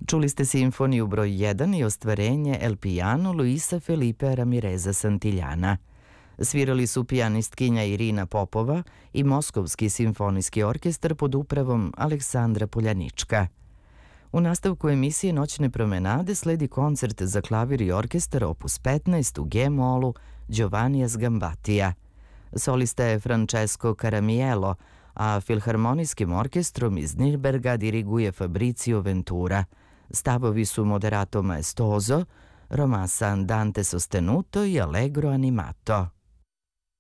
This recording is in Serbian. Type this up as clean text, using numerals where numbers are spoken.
Čuli ste simfoniju broj 1 i ostvarenje El Piano Luisa Felipe Ramireza Santiljana. Svirali su pijanistkinja Irina Popova i Moskovski simfonijski orkestar pod upravom Aleksandra Poljanička. U nastavku emisije Noćne promenade sledi koncert za klavir i orkestar opus 15 u G-molu Giovannija Sgambatija. Solista je Francesco Caramiello, a filharmonijskim orkestrom iz Nirnberga diriguje Fabrizio Ventura. Stavovi su moderato maestoso, romassa andante sostenuto i allegro animato.